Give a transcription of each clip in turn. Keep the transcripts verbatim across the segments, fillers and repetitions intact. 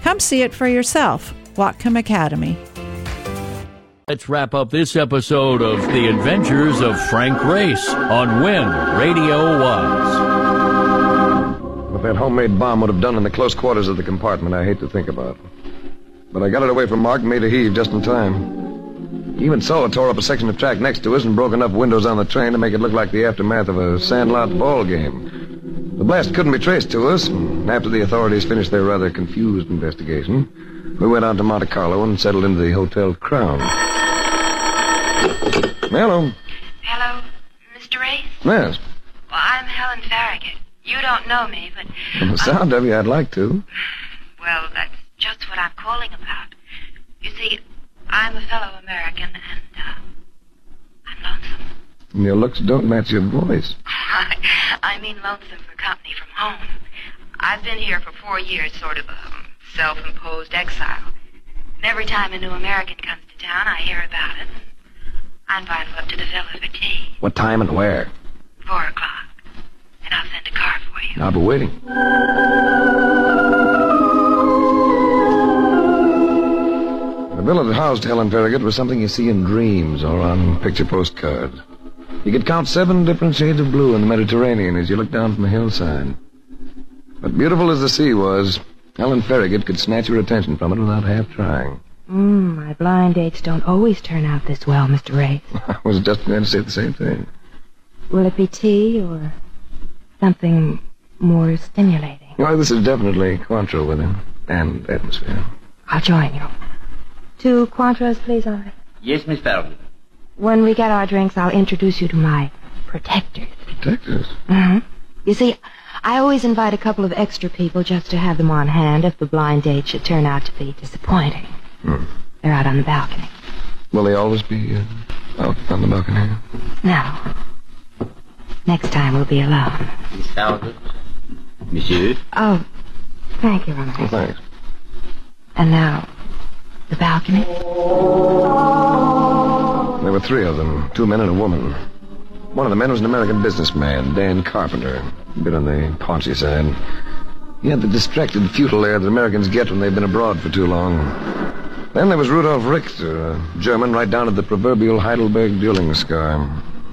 Come see it for yourself. Whatcom Academy. Let's wrap up this episode of The Adventures of Frank Race on When Radio Was. What that homemade bomb would have done in the close quarters of the compartment, I hate to think about. But I got it away from Mark and made a heave just in time. Even so, it tore up a section of track next to us and broke enough windows on the train to make it look like the aftermath of a sandlot ball game. The blast couldn't be traced to us, and after the authorities finished their rather confused investigation, we went on to Monte Carlo and settled into the Hotel Crown. Hello. Hello, Mister Race? Yes. Well, I'm Helen Farragut. You don't know me, but... From the sound of you, I'd like to. Well, that's just what I'm calling about. You see, I'm a fellow American, and, uh, I'm lonesome. And your looks don't match your voice. I mean lonesome for company from home. I've been here for four years, sort of a self-imposed exile. And every time a new American comes to town, I hear about it. I invite them up to the villa for tea. What time and where? Four o'clock. And I'll send a car for you. I'll be waiting. The villa that housed Helen Farragut was something you see in dreams or on picture postcards. You could count seven different shades of blue in the Mediterranean as you looked down from a hillside. But beautiful as the sea was, Helen Farragut could snatch your attention from it without half trying. Mm, my blind dates don't always turn out this well, Mister Race. I was just going to say the same thing. Will it be tea or something more stimulating? Well, this is definitely Cointreau with him, and atmosphere. I'll join you. Two Cointreaus, please, Henri. Yes, Miss Farragut. When we get our drinks, I'll introduce you to my protectors. Protectors? Mm-hmm. You see, I always invite a couple of extra people just to have them on hand if the blind date should turn out to be disappointing. Hmm. They're out on the balcony. Will they always be uh, out on the balcony? No. Next time we'll be alone. Miss Farragut. Monsieur. Oh, thank you, Henri. Well, thanks. And now, the balcony? There were three of them, two men and a woman. One of the men was an American businessman, Dan Carpenter, a bit on the paunchy side. He had the distracted, futile air that Americans get when they've been abroad for too long. Then there was Rudolf Richter, a German right down to the proverbial Heidelberg dueling scar.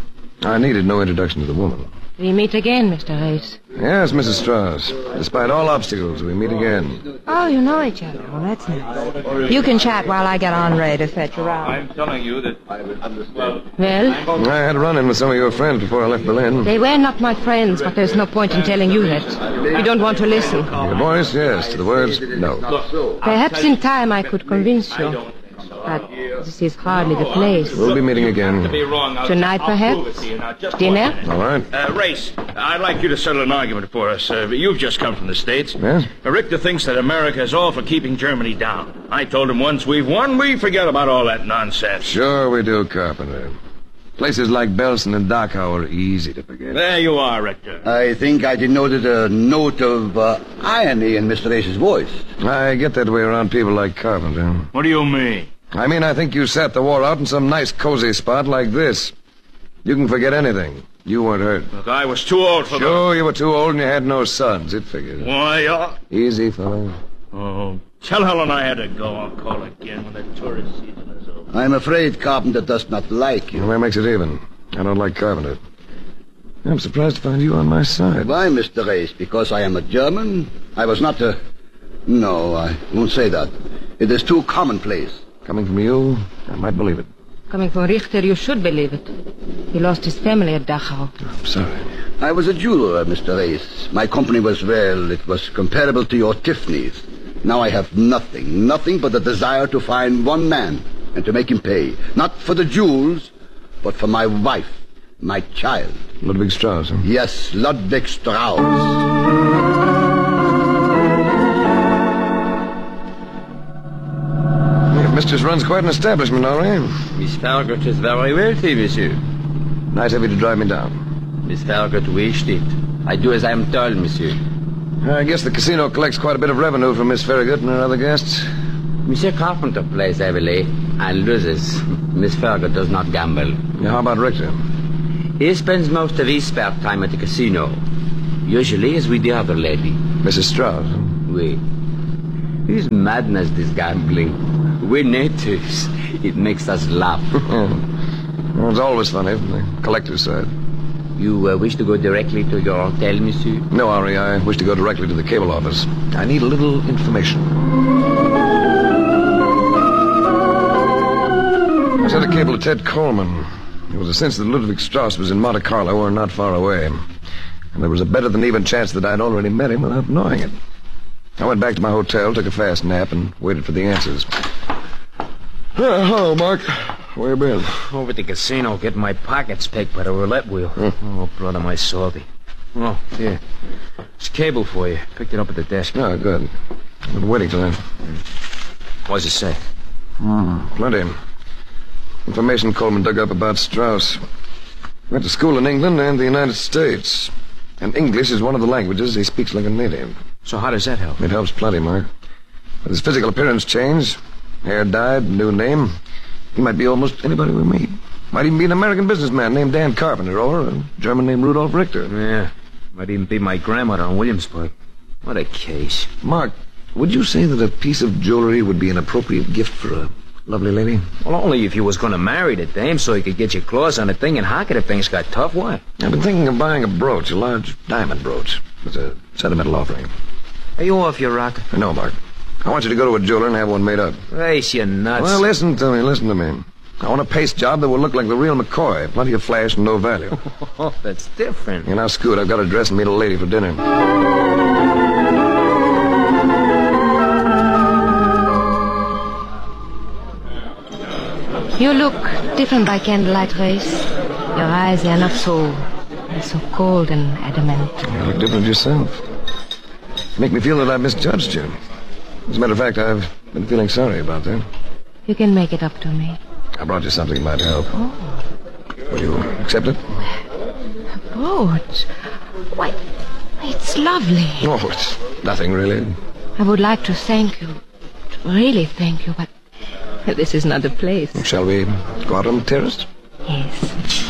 I needed no introduction to the woman. We meet again, Mister Race. Yes, Missus Strauss. Despite all obstacles, we meet again. Oh, you know each other. Well, that's nice. You can chat while I get Henri to fetch you around. I'm telling you that I will understand. Well? I had a run-in with some of your friends before I left Berlin. They were not my friends, but there's no point in telling you that. You don't want to listen. To the voice, yes. To the words, no. Perhaps in time I could convince you. But this is hardly the place. We'll be meeting again. Tonight, perhaps? Dinner? All right. Uh, Race, I'd like you to settle an argument for us. Uh, you've just come from the States. Yes? Uh, Richter thinks that America is all for keeping Germany down. I told him once we've won, we forget about all that nonsense. Sure we do, Carpenter. Places like Belsen and Dachau are easy to forget. There you are, Richter. I think I denoted a note of uh, irony in Mister Race's voice. I get that way around people like Carpenter. What do you mean? I mean, I think you sat the war out in some nice, cozy spot like this. You can forget anything. You weren't hurt. Look, I was too old for Sure, you were too old and you had no sons. It figured. Why, uh... Easy, fellow. Oh, tell Helen I had to go. I'll call again when the tourist season is over. I'm afraid Carpenter does not like you. Well, that makes it even. I don't like Carpenter. I'm surprised to find you on my side. Why, Mister Race? Because I am a German? I was not a... No, I won't say that. It is too commonplace. Coming from you, I might believe it. Coming from Richter, you should believe it. He lost his family at Dachau. I'm sorry. I was a jeweler, Mister Race. My company was, well, it was comparable to your Tiffany's. Now I have nothing, nothing but the desire to find one man and to make him pay. Not for the jewels, but for my wife, my child. Ludwig Strauss, huh? Yes, Ludwig Strauss. Mistress runs quite an establishment, all right. Miss Farragut is very wealthy, monsieur. Nice of you to drive me down. Miss Farragut wished it. I do as I am told, monsieur. I guess the casino collects quite a bit of revenue from Miss Farragut and her other guests. Monsieur Carpenter plays heavily and loses. Miss Farragut does not gamble. Now, how about Richter? He spends most of his spare time at the casino. Usually is with the other lady. Missus Strauss. Oui. It's madness, this gambling. We're natives. It makes us laugh. Well, it's always funny from the collector's side. You uh, wish to go directly to your hotel, monsieur? No, Henri, I wish to go directly to the cable office. I need a little information. I sent a cable to Ted Coleman. There was a sense that Ludwig Strauss was in Monte Carlo or not far away. And there was a better than even chance that I'd already met him without knowing it. I went back to my hotel, took a fast nap, and waited for the answers. Uh, hello, Mark. Where you been? Over at the casino, getting my pockets picked by the roulette wheel. Huh? Oh, brother, my salty. Oh, here. It's a cable for you. Picked it up at the desk. Oh, good. I've been waiting till then. What does it say? Hmm, plenty. Information Coleman dug up about Strauss. Went to school in England and the United States. And English is one of the languages he speaks like a native. So how does that help? It helps plenty, Mark. But his physical appearance changed. Hair dyed, new name. He might be almost anybody we meet. Might even be an American businessman named Dan Carpenter, or a German named Rudolf Richter. Yeah, might even be my grandmother in Williamsburg. What a case. Mark, would you say that a piece of jewelry would be an appropriate gift for a lovely lady? Well, only if you was going to marry the dame so you could get your claws on the thing and hock it if things got tough. Why? I've been thinking of buying a brooch, a large diamond brooch. It's a sentimental offering. Are you off your rocker? No, Mark. I want you to go to a jeweler and have one made up. Race, you nuts. Well, listen to me, listen to me. I want a paste job that will look like the real McCoy. Plenty of flash and no value. Oh, that's different. You're now Scoot. I've got to dress and meet a lady for dinner. You look different by candlelight, Race. Your eyes, they are not so... so cold and adamant. You look different yourself. You make me feel that I've misjudged you. As a matter of fact, I've been feeling sorry about that. You can make it up to me. I brought you something that might help. Oh. Will you accept it? A brooch? Why, it's lovely. Oh, it's nothing, really. I would like to thank you. To really thank you, but this is not the place. Shall we go out on the terrace? Yes.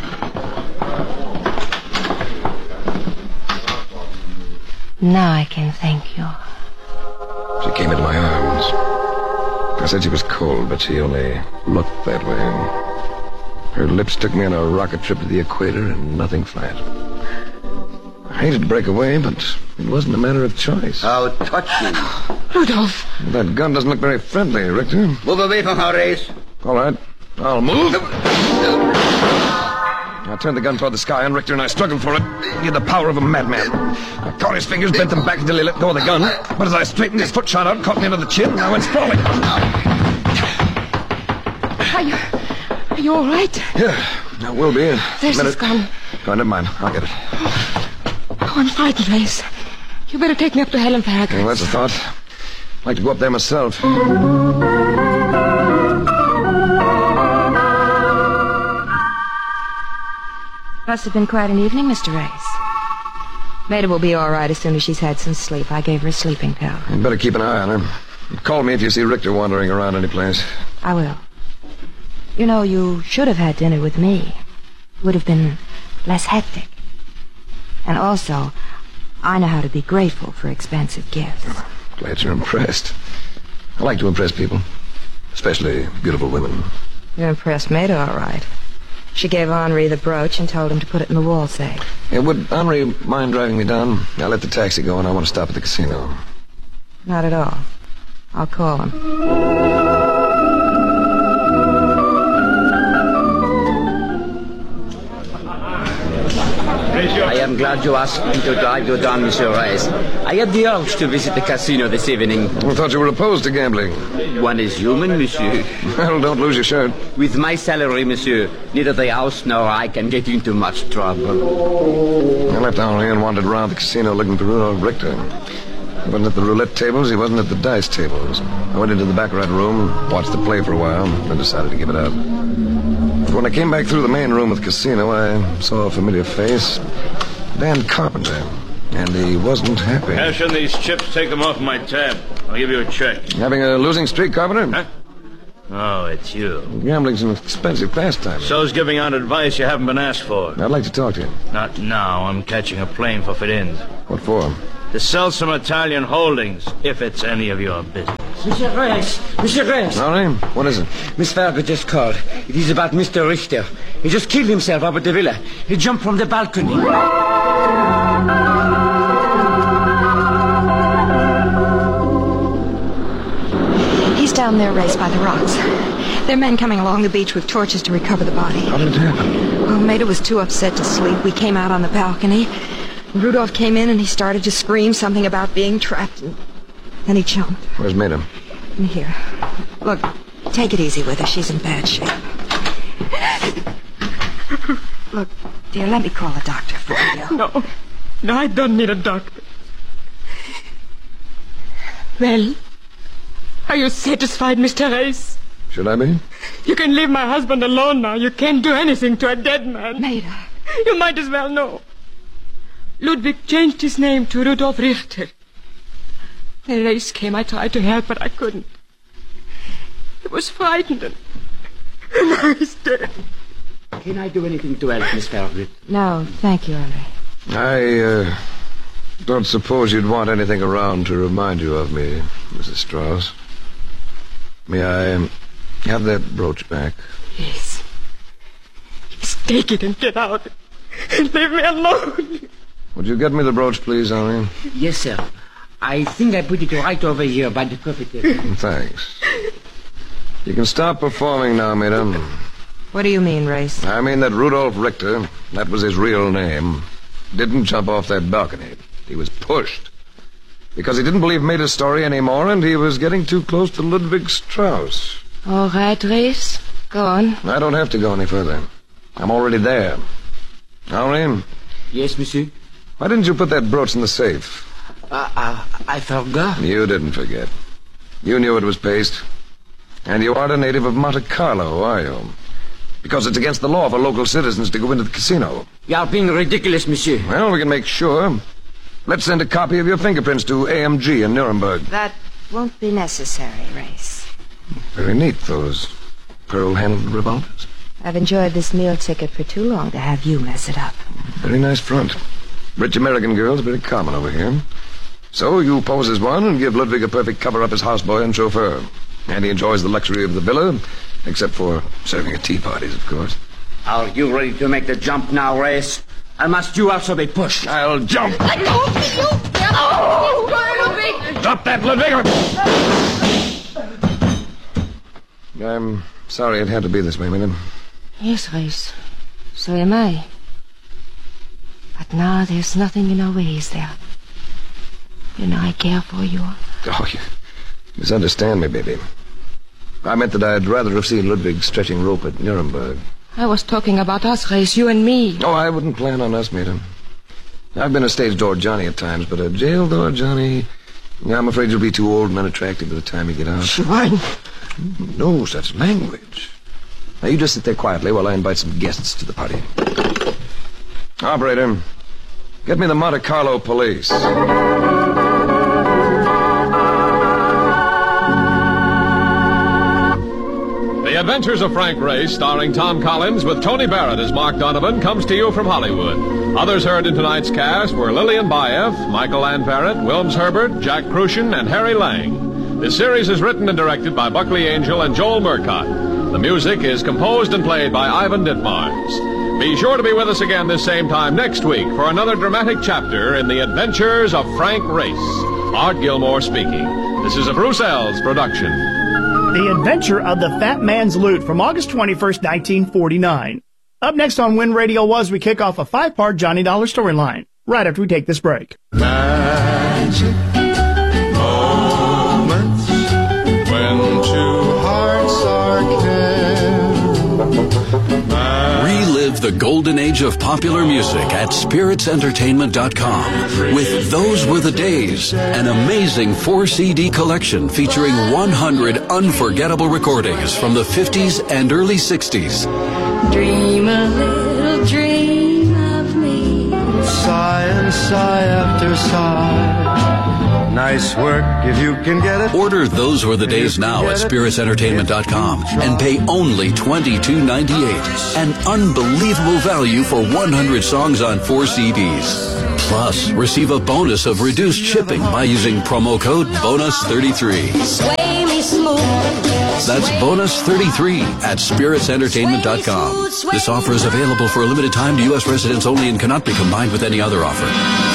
Now I can thank you. She came into my arms. I said she was cold, but she only looked that way. Her lips took me on a rocket trip to the equator and nothing flat. I hated to break away, but it wasn't a matter of choice. How touching. Rudolph! That gun doesn't look very friendly, Richter. Move away from her, Race. All right. I'll move. I turned the gun toward the sky on Richter, and I struggled for it. He had the power of a madman. I caught his fingers, bent them back until he let go of the gun. But as I straightened, his foot shot out, caught me under the chin, and I went sprawling. Are you... are you all right? Yeah, I will be. There's his gun. Oh, never mind. I'll get it. Oh, I'm frightened, Race. You better take me up to Helen Farragut. Well, that's a thought. I'd like to go up there myself. Must have been quite an evening, Mister Race. Maida will be all right as soon as she's had some sleep. I gave her a sleeping pill. You'd better keep an eye on her. Call me if you see Richter wandering around any place. I will. You know, you should have had dinner with me. It would have been less hectic. And also, I know how to be grateful for expensive gifts. Oh, glad you're impressed. I like to impress people, especially beautiful women. You impressed Maida, all right. She gave Henri the brooch and told him to put it in the wall safe. Yeah, would Henri mind driving me down? I'll let the taxi go, and I want to stop at the casino. Not at all. I'll call him. I am glad you asked me to drive you down, Monsieur Reyes. I had the urge to visit the casino this evening. I thought you were opposed to gambling. One is human, monsieur. Well, don't lose your shirt. With my salary, monsieur, neither the house nor I can get into much trouble. I left Henri and wandered around the casino looking for Rudolf Richter. He wasn't at the roulette tables, he wasn't at the dice tables. I went into the baccarat room, watched the play for a while, then decided to give it up. But when I came back through the main room of the casino, I saw a familiar face. Dan Carpenter. And he wasn't happy. Cash in these chips, take them off my tab. I'll give you a check. Having a losing streak, Carpenter? Huh? Oh, it's you. Gambling's an expensive pastime. So's giving out advice you haven't been asked for. I'd like to talk to you. Not now. I'm catching a plane for Firenze. What for? to sell some Italian holdings, if it's any of your business. Monsieur Reyes, Monsieur Reyes. Sorry? What is it? Miss Fargo just called. It is about Mister Richter. He just killed himself up at the villa. He jumped from the balcony. He's down there, Race, by the rocks. There are men coming along the beach with torches to recover the body. How did it happen? Well, Maida was too upset to sleep. We came out on the balcony. Rudolph came in and he started to scream something about being trapped. And then he jumped. Where's Maida? In here. Look, take it easy with her. She's in bad shape. Look, dear, let me call a doctor for you. No. No, I don't need a doctor. Well, are you satisfied, Mister Reyes? Should I be? You can leave my husband alone now. You can't do anything to a dead man. Maida. You might as well know. Ludwig changed his name to Rudolf Richter. When Reyes came, I tried to help, but I couldn't. He was frightened, and now he's dead. Can I do anything to help, Miss Fargo? No, thank you, Henry. I, uh, don't suppose you'd want anything around to remind you of me, Missus Strauss. May I um, have that brooch back? Yes. Just take it and get out. And leave me alone. Would you get me the brooch, please, Henri? Yes, sir. I think I put it right over here by the coffee table. Thanks. You can stop performing now, madam. What do you mean, Race? I mean that Rudolf Richter, that was his real name, didn't jump off that balcony. He was pushed. Because he didn't believe Maida's story anymore, and he was getting too close to Ludwig Strauss. All right, Race. Go on. I don't have to go any further. I'm already there. Henri? Yes, monsieur? Why didn't you put that brooch in the safe? Uh, uh, I forgot. You didn't forget. You knew it was paste. And you aren't a native of Monte Carlo, are you? Because it's against the law for local citizens to go into the casino. You are being ridiculous, monsieur. Well, we can make sure. Let's send a copy of your fingerprints to A M G in Nuremberg. That won't be necessary, Race. Very neat, those pearl-handled revolvers. I've enjoyed this meal ticket for too long to have you mess it up. Very nice front. Rich American girls, very common over here. So you pose as one and give Ludwig a perfect cover-up as houseboy and chauffeur. And he enjoys the luxury of the villa, except for serving at tea parties, of course. Are you ready to make the jump now, Reyes? Or must you also be pushed? I'll jump. Let go of me, you! Oh! Ludwig! Stop that, Ludwig! I'm sorry it had to be this way, madam. Yes, Race. So am I. But now there's nothing in our way, is there? You know I care for you. Oh, you misunderstand me, baby. I meant that I'd rather have seen Ludwig stretching rope at Nuremberg. I was talking about us, Race, you and me. Oh, I wouldn't plan on us, madam. I've been a stage door Johnny at times, but a jail door Johnny... I'm afraid you'll be too old and unattractive by the time you get out. Schwein! No such language. Now, you just sit there quietly while I invite some guests to the party. Operator, get me the Monte Carlo police. The Adventures of Frank Race, starring Tom Collins with Tony Barrett as Mark Donovan, comes to you from Hollywood. Others heard in tonight's cast were Lillian Baeff, Michael Ann Parrott, Wilms Herbert, Jack Crucian, and Harry Lang. This series is written and directed by Buckley Angel and Joel Murcott. The music is composed and played by Ivan Ditmars. Be sure to be with us again this same time next week for another dramatic chapter in the Adventures of Frank Race. Art Gilmore speaking. This is a Bruce Ells production. The Adventure of the Fat Man's Loot from August twenty-first, nineteen forty-nine. Up next on When Radio Was, we kick off a five-part Johnny Dollar storyline right after we take this break. Magic moments when two hearts are caring. Relive the golden age of popular music at spirits entertainment dot com with Those Were the Days, an amazing four C D collection featuring one hundred unforgettable recordings from the fifties and early sixties. Dream a little dream of me. Sigh and sigh after sigh. Nice work if you can get it. Order Those Were the Days now at spirits entertainment dot com and pay only twenty-two ninety-eight. An unbelievable value for one hundred songs on four C Ds. Plus, receive a bonus of reduced shipping by using promo code bonus thirty-three. Sway me smooth. That's bonus thirty-three at spirits entertainment dot com. This offer is available for a limited time to U S residents only and cannot be combined with any other offer.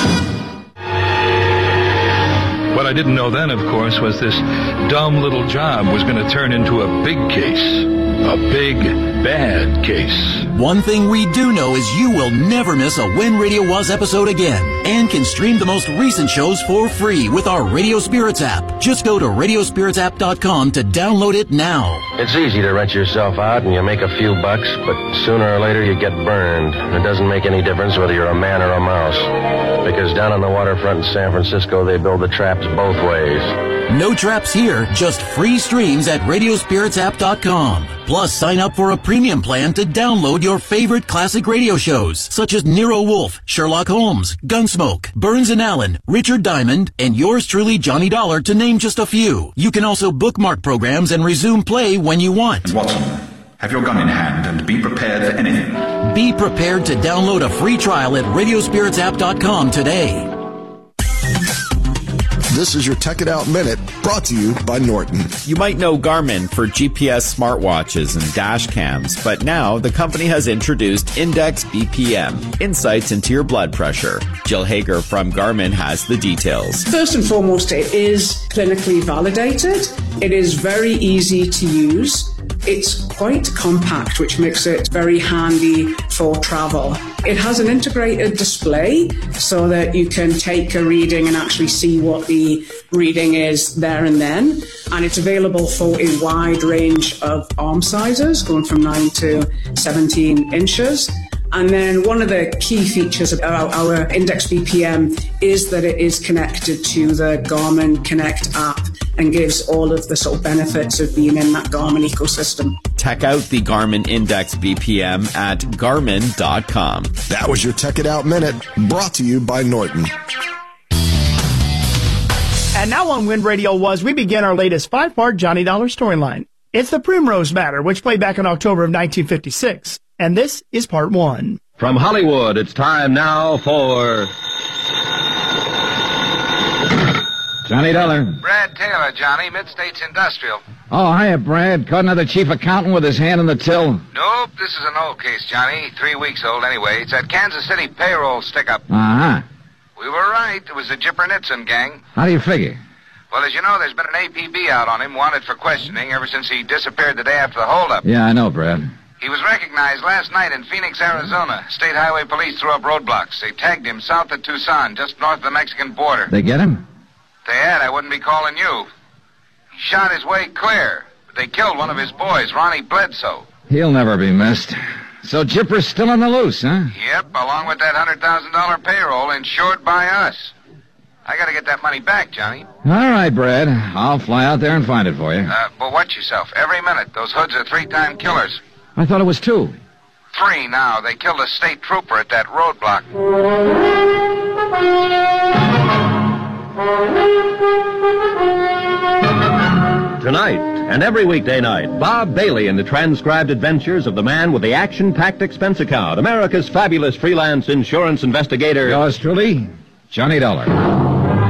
What I didn't know then, of course, was this dumb little job was going to turn into a big case. A big, bad case. One thing we do know is you will never miss a When Radio Was episode again and can stream the most recent shows for free with our Radio Spirits app. Just go to radio spirits app dot com to download it now. It's easy to rent yourself out and you make a few bucks, but sooner or later you get burned. It doesn't make any difference whether you're a man or a mouse. Because down on the waterfront in San Francisco, they build the traps both ways. No traps here, just free streams at radio spirits app dot com. Plus, sign up for a premium plan to download your favorite classic radio shows, such as Nero Wolfe, Sherlock Holmes, Gunsmoke, Burns and Allen, Richard Diamond, and yours truly, Johnny Dollar, to name just a few. You can also bookmark programs and resume play when you want. Watson, have your gun in hand and be prepared for anything. Be prepared to download a free trial at radio spirits app dot com today. This is your Tech It Out Minute, brought to you by Norton. You might know Garmin for G P S smartwatches and dash cams, but now the company has introduced Index B P M, insights into your blood pressure. Jill Hager from Garmin has the details. First and foremost, it is clinically validated. It is very easy to use. It's quite compact, which makes it very handy for travel. It has an integrated display so that you can take a reading and actually see what the reading is there and then. And it's available for a wide range of arm sizes, going from nine to seventeen inches. And then one of the key features about our Index B P M is that it is connected to the Garmin Connect app and gives all of the sort of benefits of being in that Garmin ecosystem. Check out the Garmin Index B P M at garmin dot com. That was your Tech It Out Minute, brought to you by Norton. And now on When Radio Was, we begin our latest five-part Johnny Dollar storyline. It's the Primrose Matter, which played back in October of nineteen fifty-six. And this is part one. From Hollywood, it's time now for Johnny Dollar. Brad Taylor, Johnny, Mid-States Industrial. Oh, hiya, Brad. Caught another chief accountant with his hand on the till? Nope, this is an old case, Johnny. Three weeks old anyway. It's that Kansas City payroll stick-up. Uh-huh. We were right. It was the Jippernitson gang. How do you figure? Well, as you know, there's been an A P B out on him, wanted for questioning, ever since he disappeared the day after the holdup. Yeah, I know, Brad. He was recognized last night in Phoenix, Arizona. State Highway Police threw up roadblocks. They tagged him south of Tucson, just north of the Mexican border. They get him? If they had, I wouldn't be calling you. He shot his way clear. But they killed one of his boys, Ronnie Bledsoe. He'll never be missed. So Jipper's still on the loose, huh? Yep, along with that one hundred thousand dollars payroll insured by us. I gotta get that money back, Johnny. All right, Brad. I'll fly out there and find it for you. Uh, but watch yourself. Every minute, those hoods are three-time killers. I thought it was two. Three now. They killed a state trooper at that roadblock. Tonight, and every weekday night, Bob Bailey in the transcribed adventures of the man with the action-packed expense account, America's fabulous freelance insurance investigator. Yours truly, Johnny Dollar.